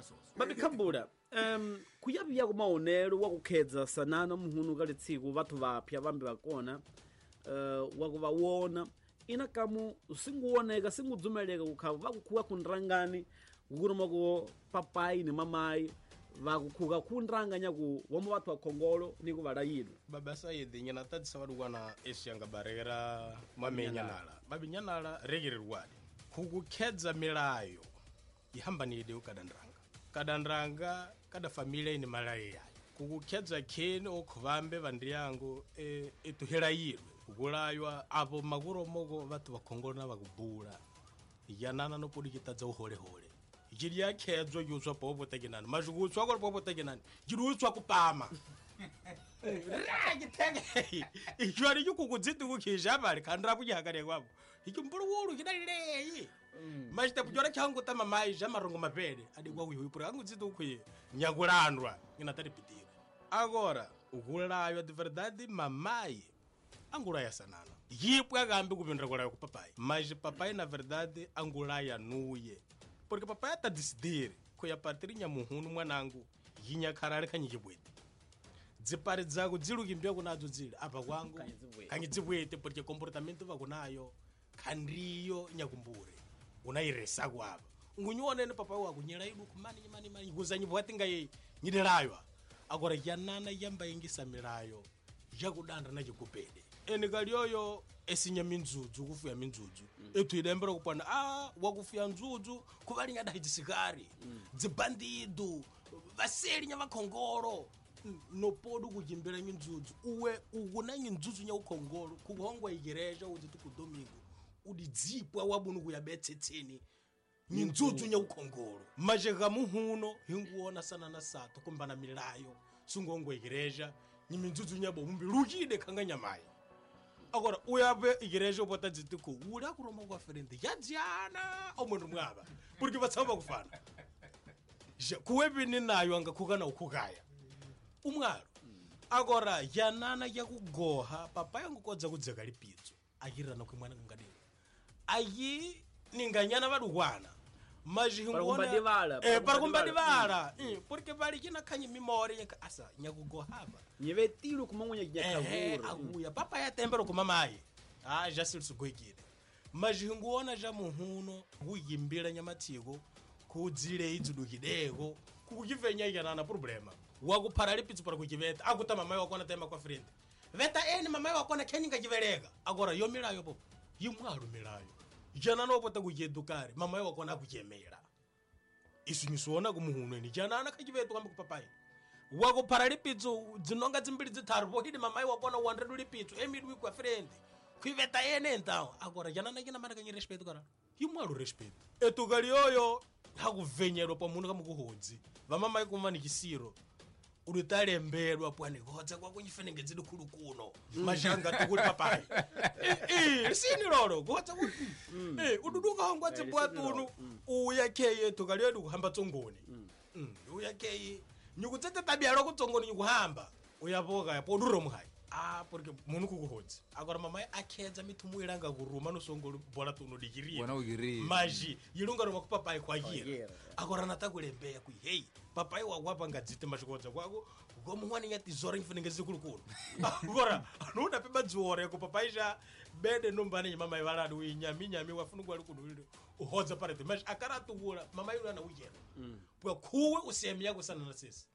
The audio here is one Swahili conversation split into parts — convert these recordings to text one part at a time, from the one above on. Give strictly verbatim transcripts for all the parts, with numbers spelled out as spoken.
nasoso babikhambula um kuyapya kumaonelo wakukhedza sanana muhunu kale tsiku vathu vapya vambi vakona uh, wakuvawona ina kamu singuwoneka singudzumeleka kukhava vakukhuka khunrangani kukuruma ku papai ni mamai vakukhuka khunranga nyaku wamo vathu vakhongolo ni kuvalayidwe baba sayidi nyana tadisa vadukwana esiyanga barera mamenyanala babinyanala regererwadi kukukhedza milayo ihambanide ukadandrang kadandrang kada familia ini malaye yayo kukukhedza kheni okhuvambe vandi yangu e, etuhelayirwe kukulaywa avo maguro moko vatu vakhongolo na vakubula yanana no podikitadza uholehole jiri yakhedzwa yuswa popo tegenani mazhukutswa ko popo tegenani jiri utswa kupama ragitege ijwari yukukudziti kukhija bali khandira kujahakare kwabo ikimbulu wolu kidalilei mashita kujora kyangu tama mai jamarongo mapede adikwa uyu ipura angu dziti ukhuye nyakulandwa ina taripitira agora ukulayo de verdade mamai angulaya sanana yipo akambi kupindira kulayo ku papai mas papai na verdade angulaya nuye porque papai ata decidir ko ya patrinya muhunu mwanangu yinya kharale kanyikibwete dzipari dzako dzilukimbia kunadzo dzile apa kwangu kanyitsibwete porque comportamento vakunayo khandriyo nyakumbure unairesa kwapa ngunyone ne papai wako nyela idu kumani mani mani kuzanyi bwatinga ye nyidelayo agora yanana yamba ingisa milayo yakudanda na chikupede ene kalioyo esinya minzuzu kufuya minzuzu mm. etu idembera kupana ah wakufuya nzuzu kuvalinga dahijisikari mm. dzibandido vaselinya vakhongolo no podu kujimbera minzuzu uwe ukunanya nzuzu nya ukhongolo kuhongwa igereja udzitu ku domingo udidzipwa wabunu kuyabetsetseni minzuzu nya ukhongolo majeka muhuno hinguona sana na sato kumbana milayo sungongwa igereja ni minzuzu nya bombi lukide kanganya mai agora uyabe igereja bota dzituko ula kuroma kwa frente yadziana omuntu mwaba porque vatsamba kufana je kuwebini nayo angakhuka na ukhukaya umwalo agora yanana yakugoha papa yangu kodza kudzeka lipitso akirana kwimwana ngadini ayi ninganyana vadukwana majihungona eh para kumbadivala mm porque vali kina khanyi memory yaka asa nyakugoha hapa nyevetilo kumangunya nyakavura akuya papa ya tembero kumamai ah jasilsugoikide majihungona ja muhuno kuyimbira nyamathiko kudzile idzudukideko kukivenya yana problema wakuphara lipitso para kukiveta akuta mamai wakona tema kwa friend veta eni mamai wakona kheninga kiveleka agora yo milayo popo yimwalo milayo jana no pota kuyedukare mamai wakona kuchemera isunyisona kumuhuno ni jana ana kakivetu kambe kupapai wakuphara lipitso dzinonga dzimbili dzitharu bohidi mamai wakona one hundred lipitso emidwi kwa friend kwiveta ene entawo agora jana nakina mara kanyi respect kara yimwalo respect etukalioyo hakuvenyerwa pa munhu kamukuhodzi vamamai kumanikisiro ulitalembelwa pwane kodza kwa kunyifenenge dzidi khulu kuno mashanga tukuli papai eh sini lolo kodza kuti eh ududuka hangwa dzibwatunu uya keye tukaliedu kuhamba tsongoni mm uya keye nyikutsete tabia lo kutsongoni nyikuhamba uyapoka yapo nduro muhai ah porque munhu kukuhodzi agora mamai akhedza mithumu ilanga kuruma no songolo bola tuno dikirie bona ugiri maji yilunga ro papai kwa hira agora natakulembeya ku hey papai wa wapa ngadzite mashikodza kwako ngomwani nyati zora mfunenge zikulukulu agora anoda peba dziore ko papai ja bede nombane mamai valadu winyami nyami wafunu kwa lukulu uhodza parete maji akaratugula mamai yule ana ujera kwa kuwe usemi yako sana na sisi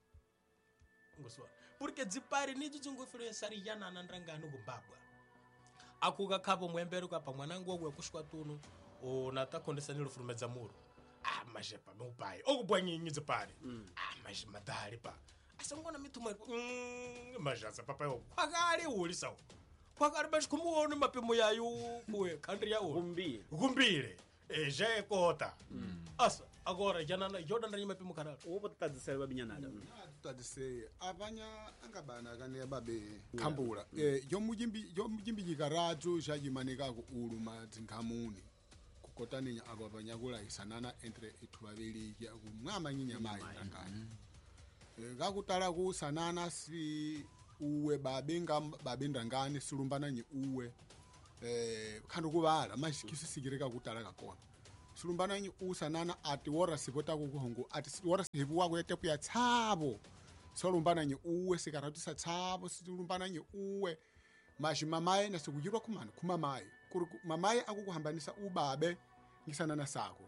ngoswa porque dzipari nidzo dzingofluensari yana nandrangano kumbabwa akuka khabo mwembero kwa pamwanangu ogwe kushwa tuno ona takondesaniro furumedza muru ah mashepa mupai okubwanyinyi dzipari ah mash madali pa asangona mituma mm majasa papa yo kwakale ulisawo kwakale bashikumuona mapimo yayo kuwe country yawo gumbire gumbire eh je kota asa agora janana jordan ndanyima pimo karalo ubo tadzisela babinyanada tadzise abanya angabana kane babe khambula eh yo mujimbi yo mujimbi jikaradzo jajimanika ku uluma dzinkhamuni kukotani akabanya kula isanana entre ethu babeli ya kumwama nyinyamayi ngani eh kakutala ku sanana si uwe babenga babendangani silumbana nyi uwe eh khando kubala mashikisisikireka kutala kakona silumbana nyi usanana ati wora sipota kukuhongo ati wora sihibu wako yetepu ya tsabo solumbana nyi uwe sikaratisa tsabo silumbana nyi uwe mashi mamaye nasikujirwa kumana kumamaye kuri mamaye akukuhambanisa ubabe ngisanana sako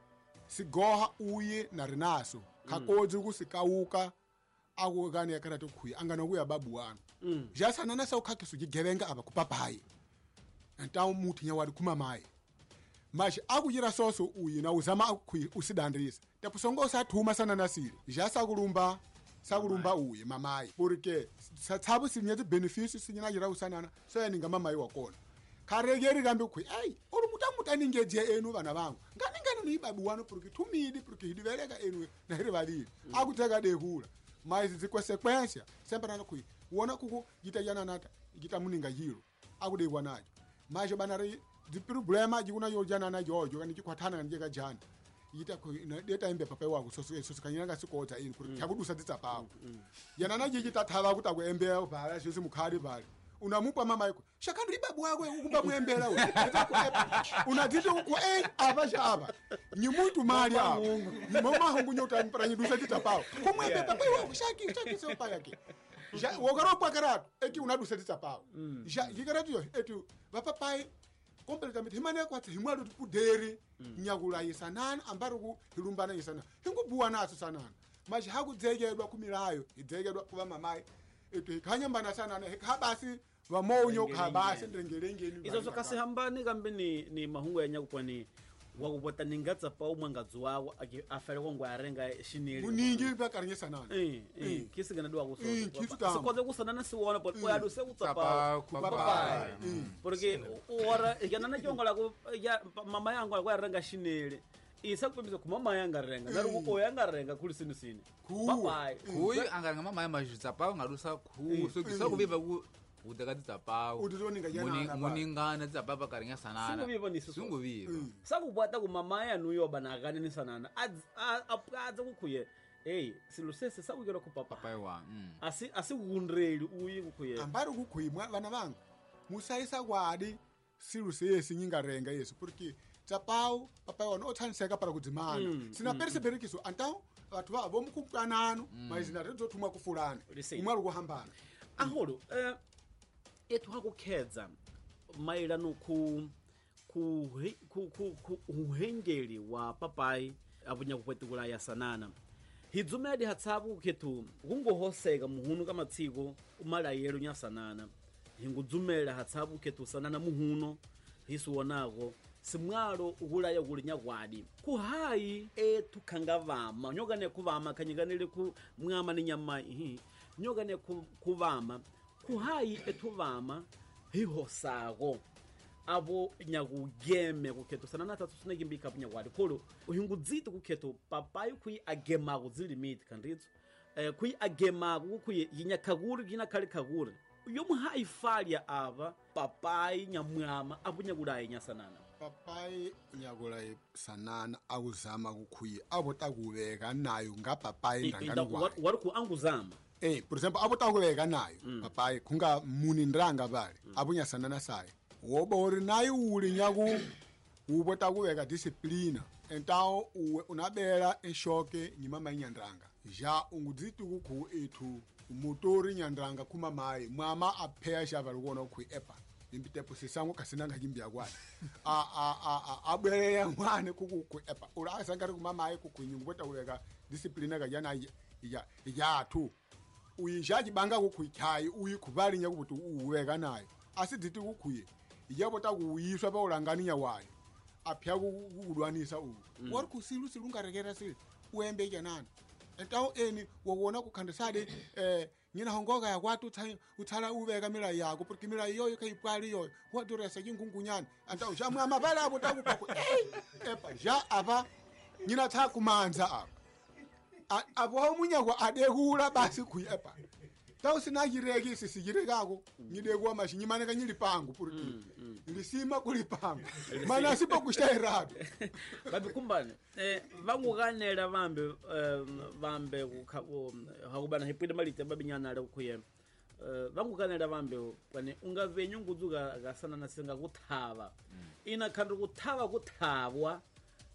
sigoha uye na rinaso kakodzi kusikauka akukani yakarati khuya anganokuya babu wanu mm. jasanana sa ukhakiso jigevenga aba kupapayi ntawo muthi nyawali kumamayi mashi akujira soso uyi na uzama akukhuya usidandrisa tapusongo usathuma sana nasile jasa kulumba sakulumba uyi mamayi porque satsabo sinyezi benefits sinyina jira usanana so yaninga mamayi wakona karegeri kambe khuya ai uri mutamuta ningeje enu vana vangu ngani ngani ni babu wanu porque tumidi porque hidiveleka enu na hiri valili mm. akuteka dehula mais zikonsequência sempre na kui wona kuku gita yana nata gita muninga yiro akude kwanajo mas bana ri di problema jikuna yo jana na jojo kan jikwatana kan jega jana gita ko deta imbe papa wako so so so kanyanga sikota ini kuri kyakudusa ditsapawo yana na jigita thala kuti akwembe bhala sisi mukhali bhala unamupa mama yako shakandri babu wako ukumba muembela wewe unatito ku eh abasha aba ni muntu mali aba ni mama hongu nyota mpara nyidusa ditsapawo kumwembe papa wako shaki shaki so pa yake ja wogaro pa karatu eki unadusa ditsapawo ja yikaratu yo etu papa pai completamente himane kwa himwalo tuderi nyakula yisanana ambaro ku hilumbana yisana hingubuwa naso sanana maji hakudzegedwa kumilayo idzegedwa kuba mamayi etu kanyambana sana ne habasi vamonyo khabasi ndengelengeni izo sokasi hambani kambe ni ni mahungu ya nyakupani wakupota ningatsa pa umwangadzo wako afale kongwa arenga shinili uningi bakarinya sanana eh eh kisigana dwa kusoka sikoze kusanana siwona po yadu se kutsapa papa porque ora yanana jongola ku mama yangu alikuwa arenga shinili isa kupimisa ku mama yanga renga naru ku yanga renga kuli sinu sini papa kuyi angarenga mama yanga majitsapa ngadusa ku so kisa kubiva ku udakadza pawo utoninga yana muningana dza baba karinya sanana singubiva niso singubiva sakubwata ku mama yanu yoba nakanini sanana apadza kukhuye hey silusese sakukera ku papa papa wa asi asikundreli uyi kukhuye ambari kukhuyi vana vangu musaisa kwadi silusese nyingarenga yesu porque tsapao papa wana othaniseka para kudzimana mm, sina mm, perse perikiso antao vatu va vomukupwanano mm. mas sina redzothuma kufulana umwari kuhambana aholo eh etu hakukhedza mailano ku ku ku ku uhengeli wa papai abunya kupwetukula ya sanana hidzumedi hatsabu ketu kungohoseka muhunu kama tsiko umalayelo nya sanana hingudzumela hatsabu ketu sanana muhuno hisuwonako simwalo ukulaya kulinya kwadi kuhayi etu khangavama nyokane kuvama kanyikanile ku mwama ni nyama hi nyokane kuvama kuhayi etuvama hihosako abo nyakugeme kukheto sanana tatu sinakimbika punyakwadi kholo uhinguziti kukheto papai kui agema kuzilimiti kanditso eh kui agema kukuye yinyakaguru yinakhali khaguru yomuhayi falya ava papai nyamwama apunyakulayi nyasanana papai nyakulayi sanana akuzama kukhuye abo takuveka nayo ngapapai ndangani wari ku anguzama eh por exemplo abo takuveka nayo mm. papai kunga muni ndanga bali mm. abunya sanana sai wobori nayo uli nyaku ubo takuveka disciplina então uwe unabela eshoke nyimama nyandanga ja ungudziti kukhu ethu motori nyandanga kuma mai mwama aphea shava lukona ku epa imbitepo sisango kasinanga jimbya kwani a a a abere ya mwane kuku ku epa ura sangari kuma mai kuku nyungweta uweka disciplina ga jana ya ya tu uyinjaji banga kuku ikhai uyikubali nyakubutu uweka nayo asiditi kukuye yabo ta kuyiswa ba ulanganinya wayo aphya kulwanisa u wari kusilu silungarekera sile uembe janana entawo eni wawona kukhandisade eh nyina hongoka ya kwatu utsala uveka mila yako porque mila yoyo kaipali yoyo waduresa jingungunyana entawo jamwe amabala abo takupako eh epa ja aba nyina tha kumanza abo abo munyakwa adehula basi ku epa tawo sinajireki sisijirikako nyidekwa mashinyimane kanyili pangu porque lisima kulipangu mana sipo kushtairado babi kumbane eh vangukanela vambe vambe hakubana hipide malite babi nyana le kuye eh vangukanela vambe pane ungavenyu ngudzuka gasana nasenga kuthava ina khandu kuthava kuthavwa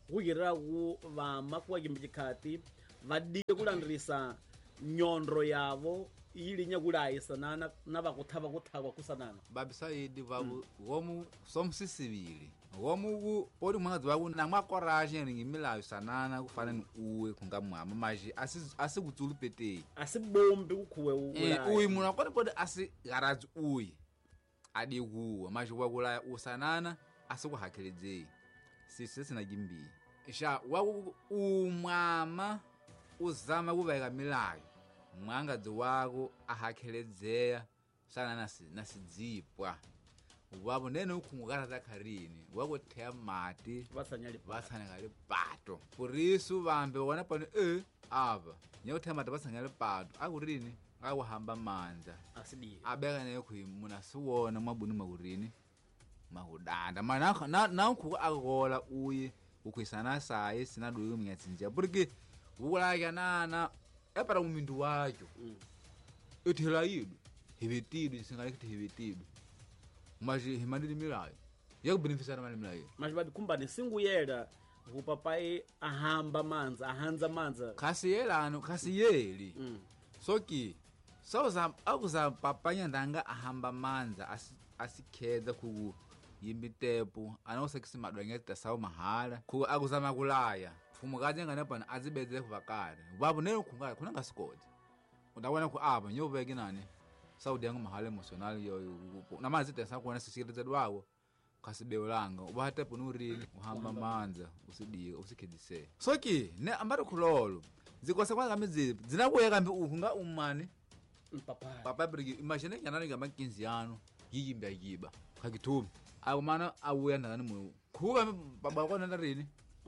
kuyiraku vama kuwakimba chikhati vadile kulandirisa nyondro yavo ilinya kulayisanana navakuthava kuthakwa kusanana babisaidi vavu womu somsisivili womu ku podi mwangazi vaku na mwakorashe ringi milayo sanana kufana ni uwe kunga mwama maji asi asi kutsulu petei asibombi kukhuwe eh uyi muna kodi podi asi garazi uyi adi kuwa maji wakulaya usanana asi kuhakeledzei sisi sina gimbi isha waku umwama uzama kuvaika milayo mwangazi wako ahakeledzea sana nasi nasidzipwa wabo nene ukhungukala zakharini wakutheya mati vasanyali vasanyali pato purisu vambe wana pani eh ava nyokutheya mati vasanyali pato akurini akuhamba manza asidiye abeka naye kuimuna siwona mwabuni makurini makudanda mana na na ukhuku akola uye ukwisana saye sinaduye minyatsinja porque ukulakya nana epara umindu wacho ethela yidu hivetidu singalekete hivetidu maji himandili milayo yakubenefisana mali milayo maji babi kumbani singuyela kupapai ahamba manza ahanza manza kasi yelano kasi yeli mm. soki sauza akuza papanya ndanga ahamba manza as, asikhedza ku yimbitepu anosekisi madwangeta sawo mahala ku akuzama kulaya fumukazi ngane pana azibeze kuvakale babu nene khungala khona ngasikodi undabona ku aba nyobeke nani saudi yangu mahala emotional yo namazi tesa kuona sisikirizwe wawo kasibewulanga ubahate punuri uhamba manza usidiye usikhedise soki ne ambari khulolo zikosa kwanga mizi zinakuya kambi ukunga umani papa papa brigi imagine nyanani ngama quinze ano yiyimba yiba khakithumi akumana awuya ndani mu khuka baba kona ndarini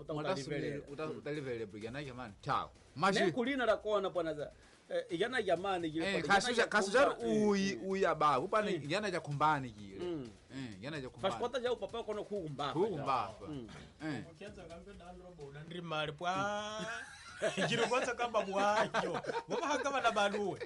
utalivele brigi na jamani ciao maji ne kulina la kona bwana za yana jamani gile kasuja kasuja uyi uyi aba kupane yana ja kumbani gile eh yana ja kumbani fashkota ja papa kono kukumba kukumba eh ukianza kambe dandro boda ndri mali pwa giro kwanza kamba bwacho baba hakaba na baluwe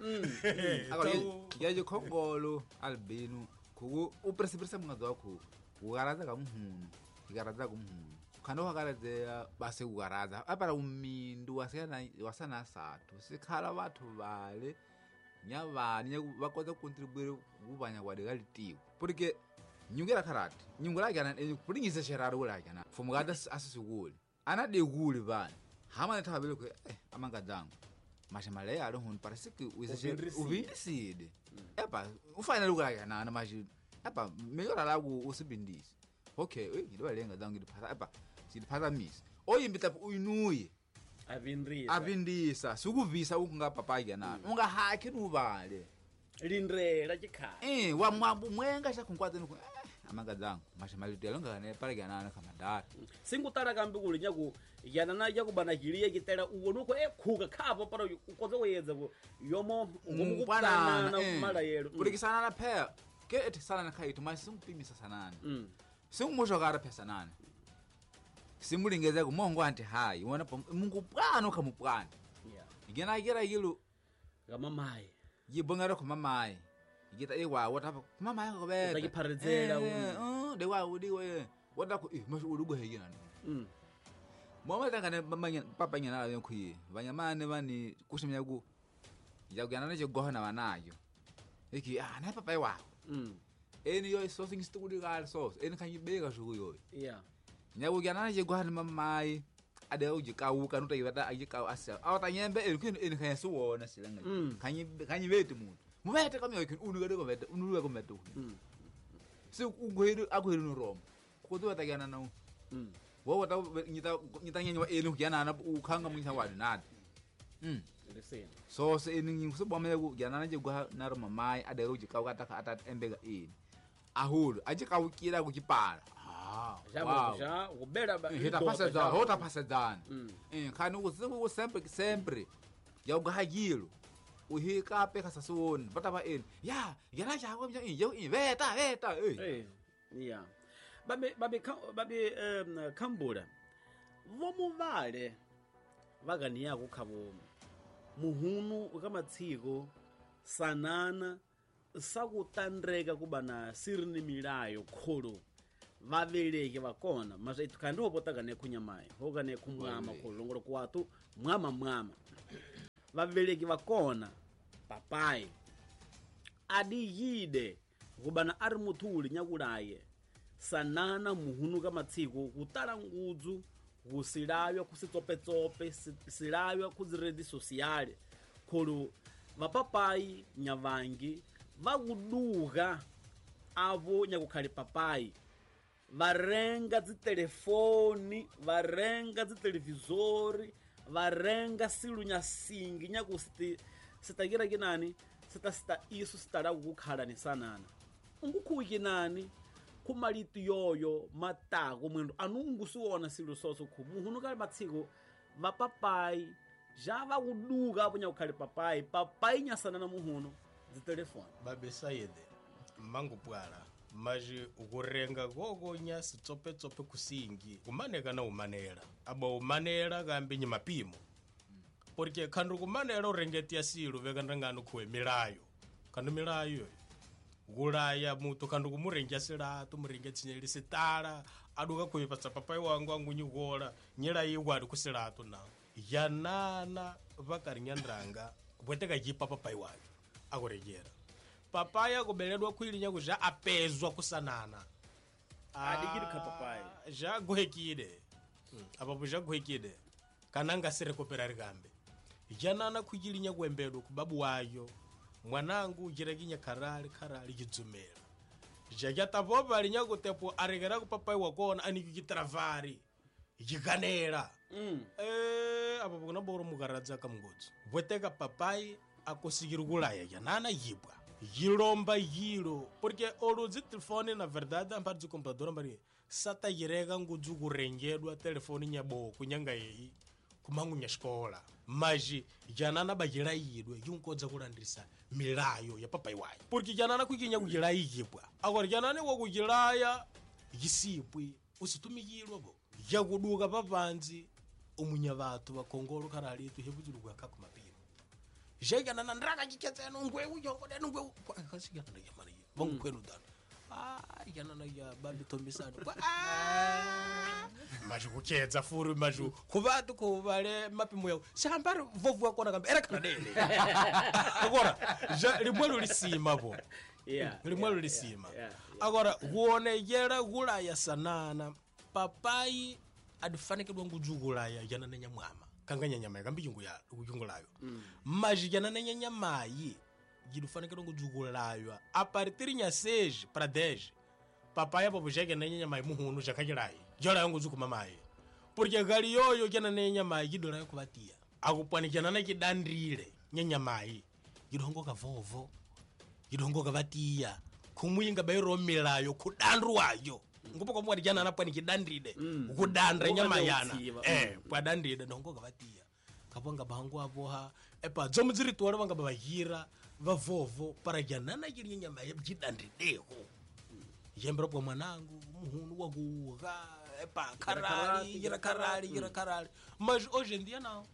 akali yaje khongolo albino kuku upresipresa mngazi wakho ukaraza kamuhunu ikaraza kumuhunu khano hakaraza base ukaraza apara umindu wasena wasana sathu sikhala bathu bale nyavani bakwaza contribute kubanya kwa legality porque nyungela karate nyungela kana pulingise sheraro la kana fumukata asisikule anade kule bana hama thabele ko eh amangadzangu masha malaya alo hun parasiki wizeshe uviside epa ufanele ukala kana na maji epa meyora la ku usibindisi okay eh ngiba lenga zangu ngiphatha epa siphatha misi oyimbita uyinuye avindisa avindisa sikuvisa ukungapapa kana unga hakhe nubale lindrela chikhaya eh wa mwambu mwenga shakunkwateni ku amangadzangu masha malidelo ngane pale kana kama data singutara kambi kulinya ku yana na yakubana giliye kitela uwonuko ekhuka khapa para ukoze kuyedza ku yomo ngomukupana na mala yelo pulikisana na phe ke ethisana na khaitu mase singupimisa sanana mm singumushokara phe sanana simulingeze ku mongo anti hayi wona mungupwana khamupwana yeah igena igera yilo kama mai yibongera ku mamayi igita ewa wota mamayi ngobeta takipharedzela uh de wa udiwe wota ku eh masho udugo heyina mm mama tangane mamanya papa nyana la yonkhuye banyamane bani kushimya ku yakuyana ne gohana banayo eki ah na papa wa mm eni yo so things to do gal so eni kanyibeka shuku yo yeah nyakuyana ne gohana mamayi ade ujikawuka nuta yibata ajikaw asa awatanyembe eni kwini eni kanya suwona silanga kanyi kanyibeti muntu mubete kamyo kwini unu gade komete unu gade komete mm si ugwedu akwelu no rom kudu batagana na mm wo wata nyita nyita nyenyo enu yana na ukhanga munya wadi nadi mm ndisena so se enu nyi kusibome ku yana na jigwa na roma mai adero jikaw kata ata embega eni ahulu ajikawukira ku kipala ah jabo ja kubela ba hita pasa da hota pasa dan mm eh khani ukuzingu sempre sempre yawuga hagilo uhika pe kasasuoni bataba eni ya yana jago mja yo veta veta eh yeah babe babe babe um, kambula vomuvale vakani yako khavo muhunu ukamatsiko sanana sakutandreka kubana sirini milayo kholo vaveleki vakona mas kandi hopotagane kunyamayo hokane kumwama kulongolo kwatu mwama mwama vaveleki vakona papai adiyide kubana ari muthuli nyakulaye sanana muhunu ka matsiko kutala ngudzu kusilavya kusitsopetsope silavya kuziredi sociale kholo vapapai nyavangi vakuduka avo nyakukhali papai varenga dzitelefoni varenga dzitelevisori varenga silu nyasingi nyakusiti sitakira kinani sita sita isu sitala kukhala ni sanana ungukhuwiki nani kumaliti yoyo matako mwendo anungusiwona silu soso khumu hunu kali matsiko vapapai já vakuduka apo nyakukhali papai papai nyasanana muhuno dzitelefoni babesayede mangupwala maji ukurenga gogo nya sitsopetsope kusingi kumaneka na umanela aba umanela kambi nyimapimo porque khandu kumanela urengetia silu veka ndangano khuwe milayo khandu milayo gulaya mutu khandu kumurengya silatu murenge tsinyeli sitala aduka khuipatsa papai wangu wangu nyugola nyela yiwali kusilatu na yanana vakarinyandanga kubweteka jipa papai wayo akurejera papai akubeledwa khwilinya kuja apezwa kusanana adikirikha papai ja guhekide hmm. apapo ja guhekide kananga sirekoperari kambe janana khujilinya kuembedwa kubabu wayo mwanangu jirekinya karali karali jidzumela jakyatavopa linya kutepo arekera ku papai wakona anikikitaravari jikanela mm. eh apapo kunaboro mukaradza kamngudzi bweteka papai akusikira kulaya janana yibwa yilomba yilo porque oludzi telefone na verdade ampari computador ambari sata yireka ngudzu kurengedwa telefone nyabo kunyanga yeyi kumangu nya xikola maji janana bajira yidwe yunkodza kulandirisa milayo ya papai wayo porque janana kukinya kujira yibwa agora janana wa kujiraya yisipwi usitumikirwa bo yakuduka papanzi umunya vatu vakongolo karali tu hebuzulugwa kakumapiro jega nana ndraka jiketse nungwe uyongo de nungwe kwakasiga nda yamari vangu kwenu dana ah yana ya babi tombisana ah maju kuketsa furu maju kuvatu kuvale mapimo yao shambara vovu yakona kamba era kana dele agora ja limwelo lisima bo yeah limwelo lisima agora kuone yera gula ya sanana papai adifanikidwa ngujugula ya yana nenya mwama kanganya nyama kambi jungu ya ujungu layo mm. maji yana nenya nyama yi jidufanikidwa ngujugula layo a partir nya seis para dez papai apo jega nenya nyama muhunu jakajirayi jora yangu zuku mamaye porque gali yoyo yana nenya nyama jidora yokubatia akupani yana na kidandrile nyanya mai jidongo ka vovo jidongo ka batia kumuyinga bayiro milayo kudandru wayo ngupo kwa mwadi jana anapwa nikidandride mm. kudandra nyama yana eh kwa dandride ndongo gabatia kabonga bangu aboha epa zomuziri tuwara banga babahira vavovo para jana na kiri nyama yabjidandride ko yembro kwa mwanangu muhunu waguga epa karali yira karali yira karali mas hoje em dia não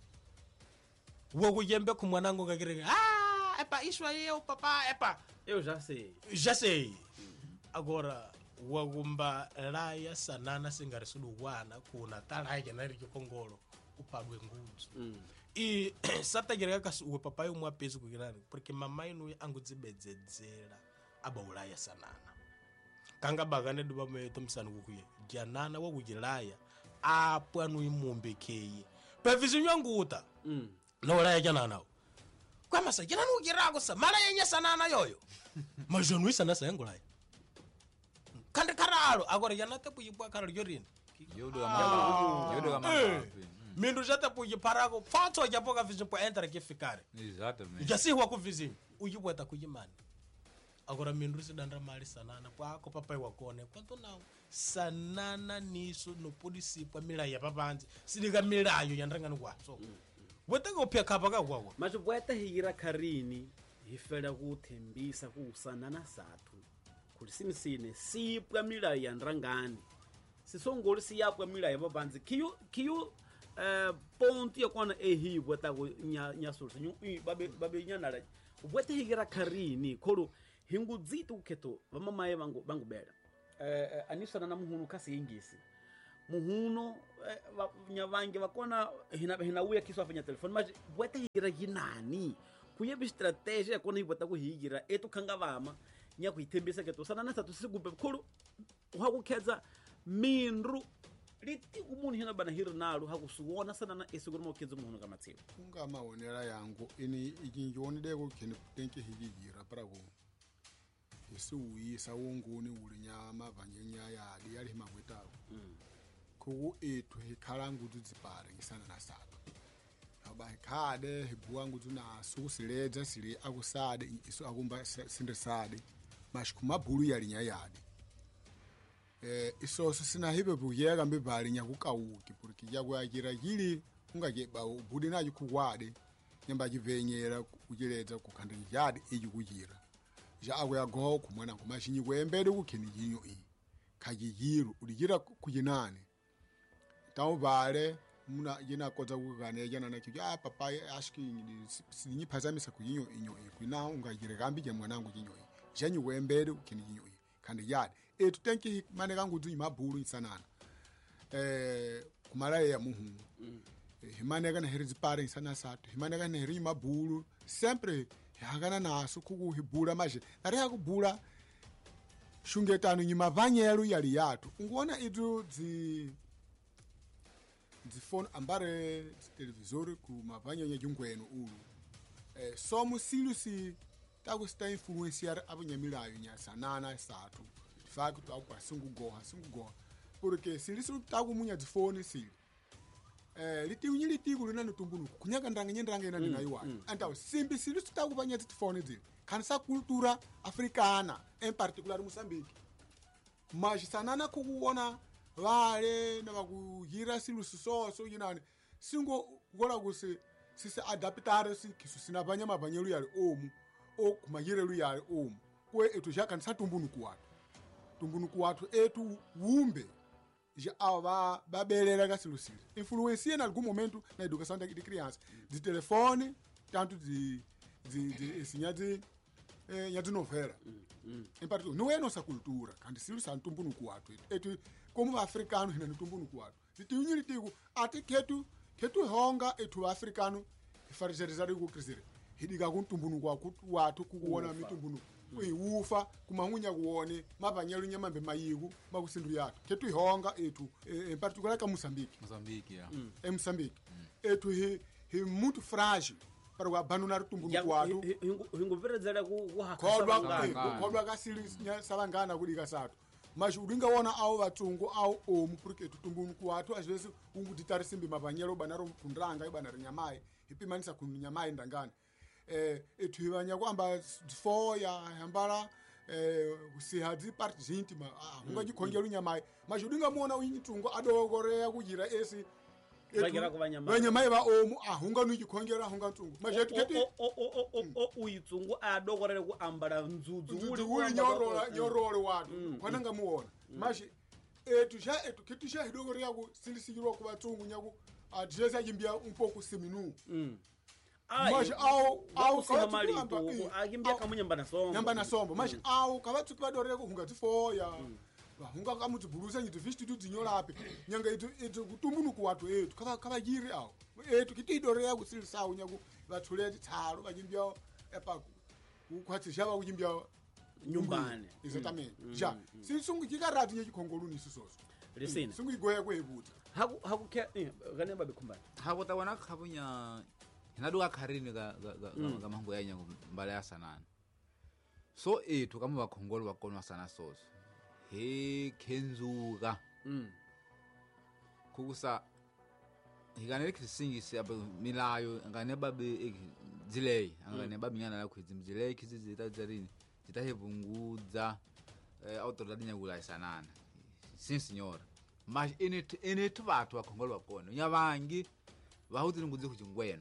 wagu yembe ku mwanangu ngakire ah epa isso aí eu papá epa eu já sei já sei agora wagumba laya sanana singarisulu wana kuna talaya na riki kongolo upadwe ngudzu mm. i sata gereka kasi uwe papai umwa pezu kugirani porque mamai no angu dzibedzedzera aba ulaya sanana kanga bagane duba me tomsana kukuye janana wa kugilaya apo anu imumbekeye pevizu nyanguta mm. no ulaya janana kwa masa janana ugirako sa mala yenya sanana yoyo majonu isana sayangulaya kande karalo agora yanate puyipwa karalo yorini yodo kama yodo kama mindu jata puyiparako fatso japoka vizinho po entra que ficar exatamente jasi wa ku vizinho uyibweta kuyimani agora mindu sidandra mali sanana pako papai wakone kwanto nawo sanana niso no polisipa milayo ya papanzi sidika milayo yandangani kwaso weta kopya kapa kakwawa macho bweta hira karini hifela kuthembisa kusanana sathu kulisimisine sipwa milayo yandrangani sisongoli siyapwa milayo babanzi kiyo kiyo eh ponti yakona ehibwa ta nya nya solution babe babe nyanala ubwete higira karini kholo hingudzito ukheto vamamaye vangu vangu bela eh, anisana na muhunu kasiyingisi muhuno eh, va- nyavange vakona hina hina uya kiswa fanya telefoni mas bweta higira yinani kuyebi estratégia yakona ibweta kuhigira etu khanga vama nya kuithembisa ketu sana nasa tusigupe khulu hakukhetsa mindru litiku munhu hina bana hiri nalo hakusuwona sana na esiku rimo khetsa muhunu kamatsiku kunga maonera yangu ini ikinjionide kukheni tenke higigira para ku isuuyisa wonguni ulinyama vanyenya yadi yali himagwetawo kuku ethu hikhala ngutu dzipare ngisana na sato aba hikhade hibuwa ngutu naso kusiledza sili akusade isu akumba sinde sade mas kumabhulu yalinya yadi eh isoso sina hibe buyeka mbibali nya kukauki porque yakuyakira yili ungakeba ubudi nayo kuwade nyamba chivenyera kuchiledza kukhanda yadi ejikuyira ja akuyago kumwana kumashinyi kwembere kukheni yinyo iyi khajiyiru ulijira kujinani tawo vale muna yena kodza kugane yana na kija papa ashiki sinyi phazamisa kuyinyo inyo kwina ungajire kambi je mwanangu kinyo janyi wembere ukini inyo kandi yadi etu tenki mane kangu tu mabhulu insanana eh kumala ya muhu himane kana herizi pare insana sato himane kana heri mabhulu sempre hangana naso kuku hibula maje ari yakubhula shungetano nyima vanyelu yali yatu unguona itu dzi dzifone ambare televisori ku mavanyanya jungweno ulu eh somo silusi takusita influenciar abanyamilayo nya sanana satu faku tu akwa singu goha singu goha porque silisu takumunya dzifone sili eh liti unyili tiku lina nutumbunu kunyaka ndanga nyendanga ina ndinayiwa anta simbi silisu takupanya dzifone dzili kanisa kultura africana en particular Mozambique mas sanana kukuona vale na vakuhira silusu soso yinani singo gola kuse sise adaptare si kisu sina vanyama vanyelu yali omu o kumayirelu yali omu kwe etu jakanisa tumbunuku watu tumbunuku watu etu wumbe ja ava babelera kasilusile influencia na algum momento na educação de criança de telefone tanto de de de ensinar eh ya de novela em parte não é nossa cultura quando se usa tumbunuku watu etu como africano hina tumbunuku watu litiunyiri tiku ati ketu ketu honga etu africano ifarizerizari ku krisere hidika kuntumbunuku watu kukuona mitumbunuku ufa kumangunya kuone mabanyelu nyamambe mayiku makusindu yatu ketu honga etu em particular ka Moçambique Moçambique ya em Moçambique etu he he muito frágil para o abandonar tumbunuku watu hinguperedzera kodwa kuhakasavangana kodwa kasili salangana kudika sato mas udingaona ao vatungu ao omu porque tutumbunuku watu às vezes unguditari simbi mabanyelo banaro kundranga ibana rinyamai ipimanisa kunyamai ndangani eh etu hibanya kwamba foya hambala eh usihadzi part intima ah ungajikhongela unyamai mas udingamuona unyitungu adogoreya kujira esi Vagira kuvanyamai. vanyamai va omu ahunga nujikhongela ahunga ntungu mas etu keti uyitsungu adokorere kuambala ndzudzu uli uli nyorora nyororo watu kwananga muona mashi etu ja etu kitu ja hidogoro yako silisikirwa ku vatungu nyaku adresa jimbia um pouco seminu mashi au au malito akimbia kamunyamba sombo nyamba na sombo mashi au kavatsu kwadore ko hunga tifoya hunga kamutibulusa nyitu vistu tudzinyola nyanga itu itu kutumbunu watu etu kava kava jiri au etu kitidore yako silisawu nyaku vatuleti tsalo vajimbia epa ukwati java kujimbia nyumbani exatamente já se sungu kikarati nyechikhongoluni sisoso lisina sungu igoya kwebuti haku haku ke gane babe kumbani hakuta wana khabunya hinaduka kharini ka ka ka mango yanya mbala ya sanana so etu kama bakhongolo bakona sana soso he kenzuka mm kukusa hikanele kisingisi abe milayo ngane babe dzilei ngane babinyana la khwizimdzilei kizizita zarini zitahevungudza eh, autoridade nyagula isanana sim senhora mas enetu enetu vatu vakhongolo vakona nyavangi vahuti ningudzi kuchingweno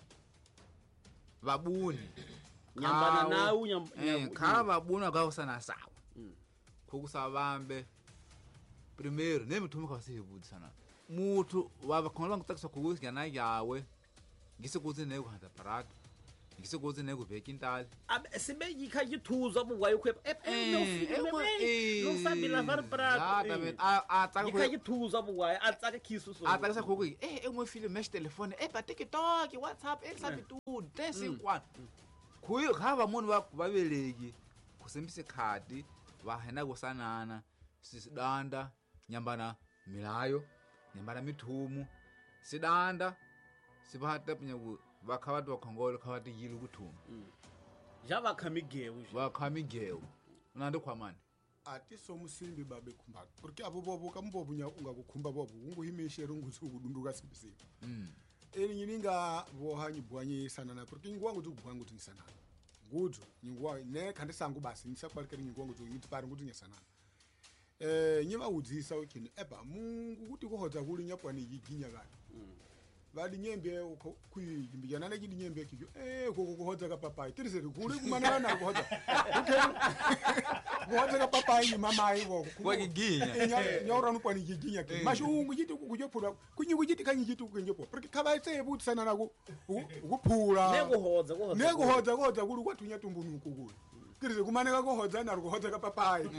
vabuni nyambana nawu eh kha vabuni vakawusana sawa khokusa vambe primeiro nemithumu khawasihevudzi sana mutu wavakhongolo vangutakisa kukusi yana yawe ngisikuthi nekuhanda parata ngisekuthi nekubheka intali Abe sibe yikha yithuza bugwayo khwepha. Eh eh meu filho, meu bem. Não sabe lavar prato. exatamente a tsaka Yikha yithuza bugwayo, atsaka khiso so. a tsaka khoko eh e meu filho mexe telefone eh ba TikTok WhatsApp ele sabe tudo tem cinquanta kuyo khava munhu va vaveleki kusembise khadi va hena kusanana sisidanda nyambana milayo nyambana mithumu sidanda sibahata punyaku vakhavati vakhongolo khavati yili kuthumu Já vai camigueu. vakhamigeu unandi khwamani ati somusimbi babe khumba porque abo bobo kambobo nya ungakukhumba bobo unguhimishera unguthi ukudunduka simbisini mm eni nyininga bohanyi bwanye sanana porque ngwangu ukuthi kubwangu ukuthi ngisanana ngudzu ngwa ne khande sangu basi nisakwalekere ngwangu ukuthi ngithi pari ukuthi ngisanana eh nyiba udzisa ukini eba mungu kuti kuhodza kuli nyapwani yiginya kani vali nyembe kuyimbiyana na kidi nyembe kikyo eh koko kuhodza ka papai tiriseri kuli kumanana na kuhodza kuhodza ka papai mama ayiwo kwakiginya nyaura nupwani yiginya ke mashungu yiti kujophula kunyuku yiti kanyi yiti kunjopo porque khabaitse butsana na ukuphula Nekuhodza, kuhodza. nekuhodza kodza kuli kwathunya tumbunuku kuli tiriseri kumaneka kuhodza na kuhodza ka papai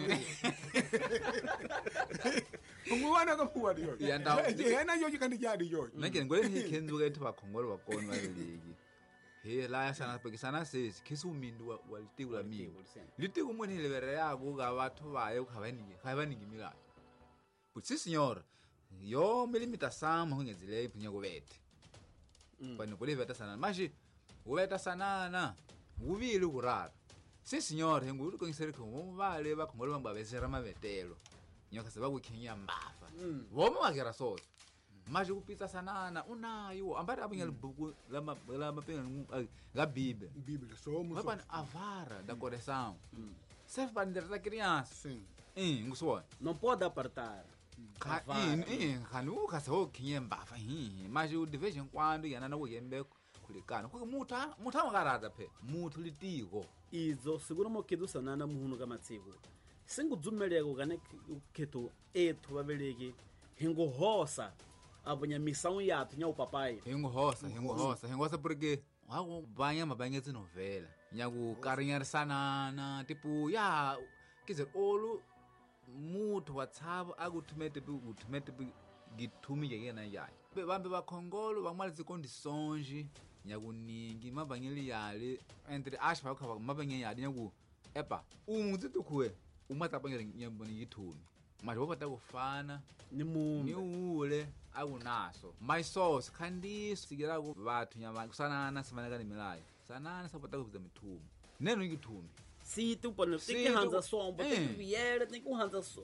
ungwana ka puwa diyo Ya ndawo. yena yo kandi jadi yo nakeni ngoleni hikhenzuka ethi vakhongolo vakona vaveleki he laya sana pekisana sesi khesi umindu wa wa litiku la miwa litiku mwini livere yako ka vathu vaye khavaniki khavaniki milayo but si signora yo milimita sama hungedzile punya kuvete kwani kuliveta sanana mashi uveta sanana uvili kurara si signora hengu uri kongiseri khomo vale vakhongolo vangba vesera mavetelo nyoka seba kukhenya mbafa voma wakera soto maje kupitsa sanana unayo ambari abunya libhuku lama lama penga nga bibe biblia somo so vapani avara da coração serve para ndera criança sim eh nguswa Não pode apartar. kha eh khanu khaso khenya mbafa hi maje u division kwando yana na kuyembe kulikana ku muta muta wakaraza phe muthu litiko Izo segura mokedo sanana muhunu kamatsiko. Singudzumeleko kane ukhetho ethu vaveleki hingohosa abonya missão yathu nya upapai. hingohosa hingohosa hingohosa porque wako banya mabanyetse novela nyaku karinyarisana tipo ya kizer olu muthu watsavo akuthumete pi uthumete pi githumi yena yayi be bambe bakhongolo bamalize condições nyakuningi mabanyeli yale entre ash bakhava mabanye yali nyaku epa umuzi tukhuwe umatapanyela nyamboni yithumi manje wopata kufana Ni mume. ni ule akunaso my source khandiso sikira ku vathu nyama kusanana simanekani milayo sanana sapota kuviza mithumu neno ngithumi Se tu pode tem que Sim, arranjar tu- sombra, tem que vier, tem que arranjar som.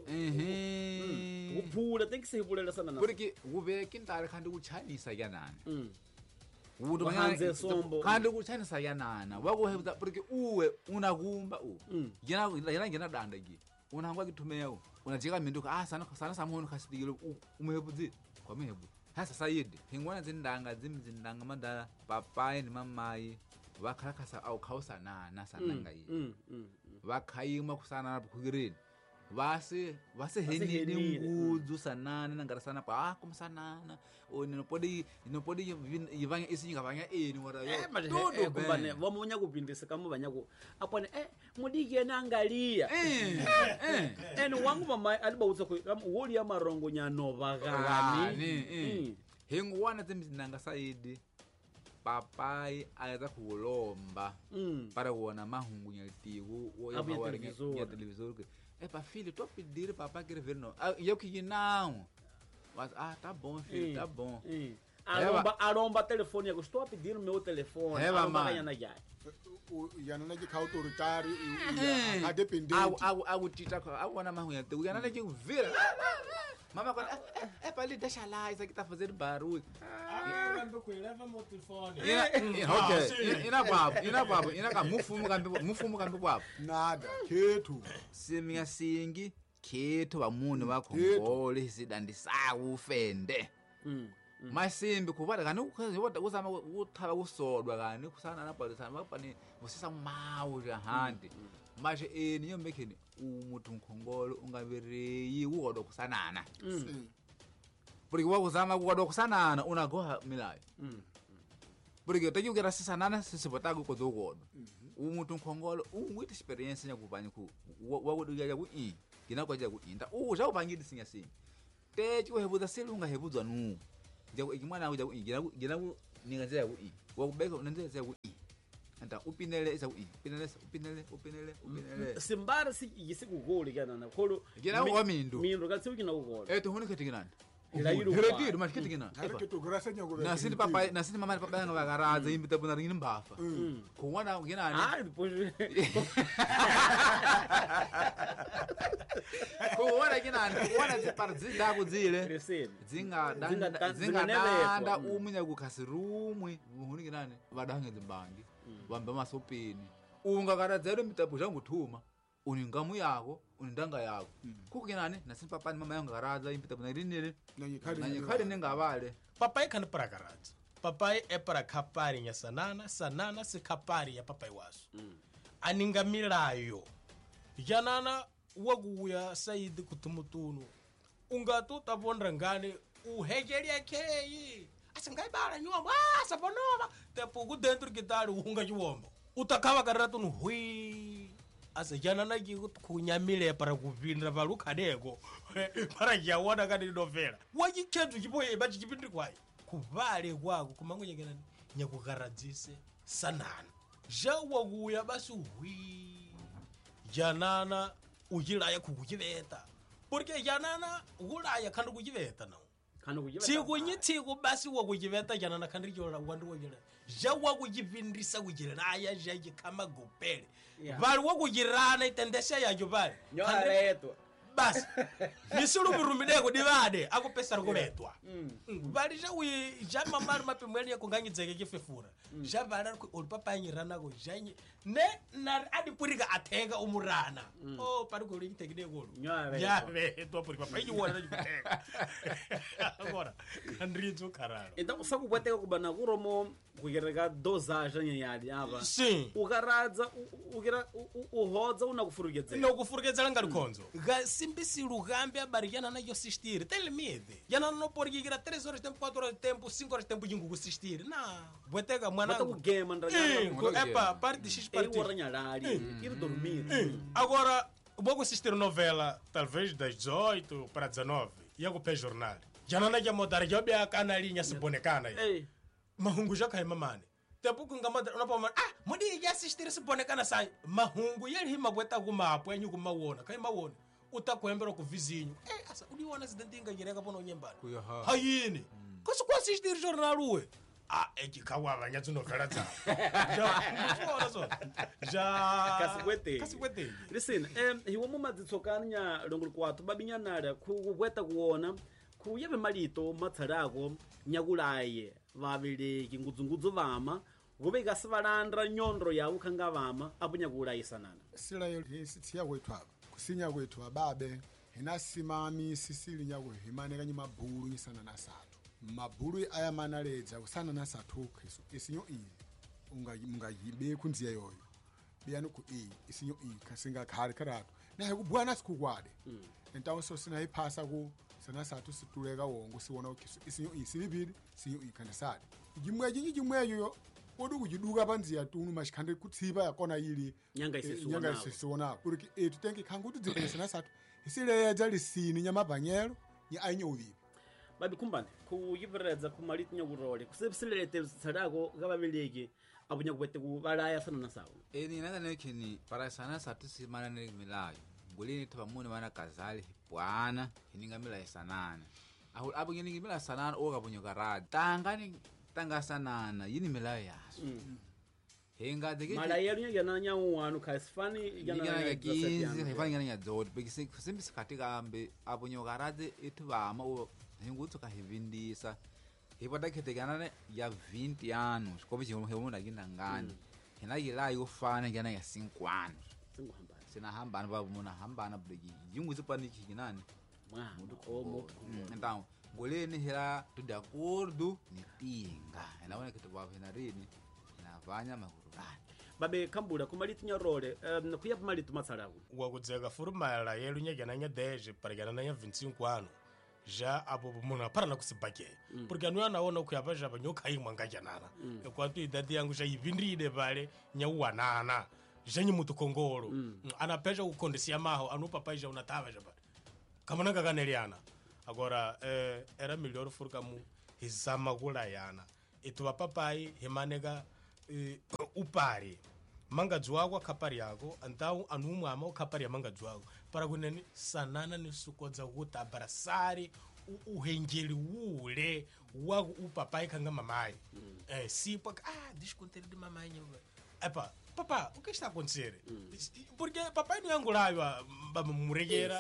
ehe O pula tem que ser pula essa nana. porque kuveka intali khandi kuchanisa yanana Hum. Umuntu Wahanze sombo. khandi kuchanisa yanana wakuhebza porque uwe unakumba u Mm. yana yana ngena danda ki unangwa kithumeo unajika minduka ah sana sana samuntu khasitikile umehebudzi kwamehebu hasa sayidi hingwana zindanga zimzindanga madala papai ni mamai vakhalakasa au khausanana sananga yi Hum, hum. vakhayima kusana phukireni vase vase henini henile, ngudzu sanana nangarasana pa ah kumsanana o ninopodi ninopodi yivanya isinyika vanya eni wara yo Eh, mas Tudo é kumbane bem. vamos nya kupindisa kama banyaku. Apone eh mudike nangalia. eh eh Eh no wangu mama alibauza ku woli ya marongo nya nova Gani, gani. eh. Hinguwana zimzinanga sayidi papai ayaza kulomba Hum. para kuona mahungu nyatiku Abu ya televisor. ya televisor é para filho tô pedindo papai quer ver não ah, eu que não mas ah tá bom filho tá bom Hum. Aromba aromba telefone, eu estou a pedir o meu telefone. É, Aromba mamãe. ganha na jai. yana naje ka autoritaire Eh, a dependente au au au tita au wana mahungu nyatiku yana leke vira mama quando é para ele deixa lá isso aqui tá fazendo barulho leva meu telefone. ina ina- okay ina babo ina babo ina ka mufumu kambe mufumu kambe babo nada khethu siminga singi khethu vamunhu va khongole sidandisawu ufende Hum. masimbi khuvada kani ukhazivoda kusama kuthava kusodwa kani kusanana parisana vapani vusisa mawu jahandi mashe eni yombekeni umuthi mkhongolo ungavireyi kukodwa kusanana Sim. porque wakuzama kukodwa kusanana unagoha milayo Hum. porque taki ukera sisanana sisipotaka ukozo ukodo umuntu nkhongolo ungwita experience nyakupanya ku wakuduka ku i kina kwaja ku inda u ja upangidi sinya sinye techi webuza selunga hebuzwa nu jako ikimwana kuja ku i kina kina ningaze ku i wakubeka unenze ku i anta upinele isa ku i pinele upinele upinele upinele simbara si yisikugoli kana na kholo kina ku mindu mindu katsi ukina ukolo eh to hone ketikana ila yiru Herediro mas ketikana Hareketo grasa nyago. na sini papa na sini mama papa nga garaza imbita buna ringini mbafa kuwana kina ah depois kuwana kina kuwana ziparzi dago zile crescer zinga Zinga- danda zinga zinga nelepwa. danda Mm. umunya kukhasirumwe uhuni kinani vadanga zimbangi vamba masopeni ungakarazero mitapo jangu thuma uningamu yako unindanga yako kukinani nasipapani mama yangu garaza impita buna rinile nanye khali ningavale papai khani para garadza papai e para khapari nya sanana sanana si khapari ya papai waso aninga milayo yanana wakuya saidi kutumutunu ungatu tabondra ngani uhejelia keyi asingaibala nyombo ah sabonova tepo ku dentro kitali unga chiwombo utakava karatu nu hui asa yanana ki kunyamile para kupindra palukadeko para yawana kati novela wachi chetu chipoye bachi chipindri kwai kuvale kwako kumangunyekena nyakukaradzise sanana jawakuya basi hui janana ujilaya kukuchiveta porque janana ulaya khandi kuchiveta nawo kana kujiba tsiku nyi tsiku basi wakuchiveta janana khandi chola wandu wajira jawakuchipindrisa kujilaya jajikhama gopele Yeah. vali wakuchirana itendesha yacho vali nyola leto basi nisulumurumideko divade akupesera kuvetwa vali jawi jamamari mapimweni yakunganyidzeke chifefura javana uli papanyiranako janye ne na adipurika athenga umurana o pari kuli chitekidekolo Nyola yavetwa puri papainyiwona chikuthenga agora andridzi ukharalo então sakupweteka kubana kuromo kukereka dosage nyanyali apa sim ukaradza ukira uhodza unakufurukedzera nokufurukedzera ngati khonzo gasimbisi lugambe abari yana nayo sistiri telemide yana no porikira três horas de tempo quatro horas de tempo cinco horas de tempo jingu kusistiri na bweteka mwana bata kugema ndanyala epa parte x ei parte waranyalali ir dormir agora vou assistir novela talvez das dezoito para dezenove ia com o pé jornal yana na jamodar jobe a canalinha se bonecana ei mahungu já cai mamane tepo kungamada unapoma ah mudi ya assistir se bonecana sai mahungu yeli hima bweta kumapo enyu kumawona kai mawona utakwembera ku vizinho eh asa uliona zidentinga jireka pono nyembana kuyaha hayini kosi ku assistir jornal uwe ah ekikawa banyatsu novela tsa ja ora so ja Kasikwete. kasikwete listen em hiwo mumadzitsokanya longolo kwatu babinyanala kubweta kuona kuyebe malito matsalako nyakulaye vaveleki ngudzungudzu vama voveka sivalandra nyondro yawo khanga vama apo nyakulaye sanana Silayo siya kwethu apa. Kusinya kwethu ababe hina simami sisili nyako himane kanyi mabhulu nyisana nasatu. Mabhulu ayamanaleza kusana nasatu Kristo. Isinyo iyi unga munga yibe kunziya yoyo. Biyani ku iyi isinyo iyi kasinga khali karatu. Na kubwana sikukwade. Entawo so sina iphasa ku sana satu situleka wongo siwona ukhiso isinyo iyi silibili sinyo iyi kandasadi. Jimwe jinyi jimwe yoyo kodu kujiduka panziya tunu mashikhande kutsiba yakona yili nyanga Eh, isisiwona nyanga isisiwonako kuti eh tutenke khangu tudziperesana satu isileja lisini nyamabanyelo ni ainyovivi babi kumbani kuyiperedza kumalito nyakurole kusepisilete tsalako kavaveleki apo nyakuwete kuvalaya sanana sawo eni nanga nekini para sana satu simana ne milayo ngulini thaba mune wana kazali bwana hininga mila sanana ahu abu ngininga mila sanana oka bunyo karad tangani tanga sanana yini milayo yaso henga deke malayelo nyagana nyawanu khasifani ngana kizi hefani ngana nyadzodi bekise simbi sikati kambe abu nyo karade ethubama o hingutsu ka hivindisa hipata khetekana ne ya vinte anos kobe chimo hemuna kinangani hina yila yofana ngana ya cinco anos singuhambana sinahambana baba muna hambana bleki yingutsu paniki kinani mwana omo então ngoleni hira tu de acordo ni tinga elaona que tu vai na rini na vanya makurubani babe kambula kumalito nyarole um, kuyapa malito matsalako wakudzeka furumala yelu nyagana nya dez parigana na nya vinte e cinco ano já abo munhu hapana kusibhake porque anu anaona kuyapa zvapa nyoka imwanga janana ekwantu idadi yangu zvaivindride vale nyauwanana zhenyi mutu kongolo anapesha kukondisia maho anupapaija unatava zvapa kamana kakaneliana agora eh, era melhor furka mu hizama kulayana ituva papai himaneka eh, upare mangadzi wako akapari yako andau anumwe ama ukapari ya mangadzi wako para kuneni sanana nisukodza kuti abarasari uhengeli ule wago upapai kanga mamai mm. eh sipo ah deixa eu contar de mamai epa papa o que está acontecendo mm. porque papai não angolaiwa bamuregera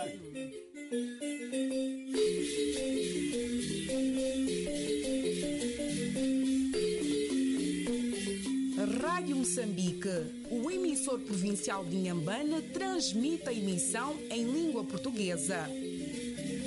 Rádio Moçambique, o emissor provincial de Inhambane, transmite a emissão em língua portuguesa.